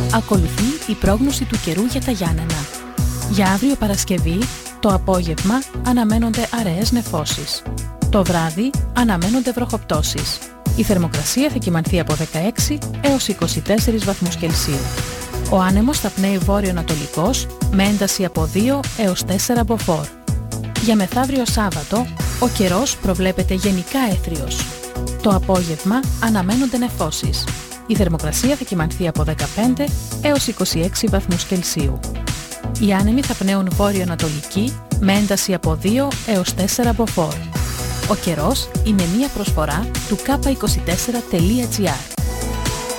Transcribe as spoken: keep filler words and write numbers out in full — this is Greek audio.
Ακολουθεί η πρόγνωση του καιρού για τα Γιάννενα. Για αύριο Παρασκευή, το απόγευμα αναμένονται αραιές νεφώσεις. Το βράδυ αναμένονται βροχοπτώσεις. Η θερμοκρασία θα κυμανθεί από δεκαέξι έως είκοσι τέσσερις βαθμούς Κελσίου. Ο άνεμος θα πνέει βόρειο-ανατολικός με ένταση από δύο έως τέσσερα μποφόρ. Για μεθαύριο Σάββατο, ο καιρός προβλέπεται γενικά έθριος. Το απόγευμα αναμένονται νεφώσεις. Η θερμοκρασία θα κυμανθεί από δεκαπέντε έως είκοσι έξι βαθμούς Κελσίου. Οι άνεμοι θα πνέουν βόρειο-ανατολική με ένταση από δύο έως τέσσερα μποφόρ. Ο καιρός είναι μία προσφορά του κάπα είκοσι τέσσερα τελεία τζι άρ.